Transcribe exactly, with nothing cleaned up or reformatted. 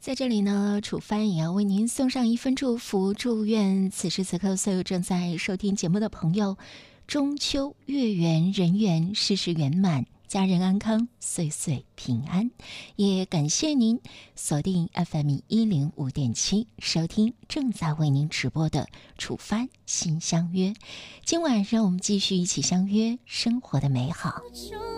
在这里呢，楚帆也要为您送上一份祝福，祝愿此时此刻所有正在收听节目的朋友，中秋月圆人圆，事事圆满，家人安康，岁岁平安。也感谢您锁定 F M 一零五点七，收听正在为您直播的楚帆心相约。今晚让我们继续一起相约生活的美好。